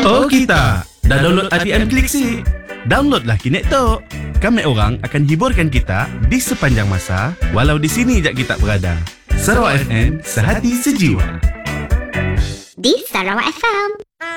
Oh kita, dah download RTM Klik si. Downloadlah kini tu. Kami orang akan hiburkan kita di sepanjang masa, walau di sini je kita berada. Sarawak FM, sehati sejiwa. Di Sarawak FM.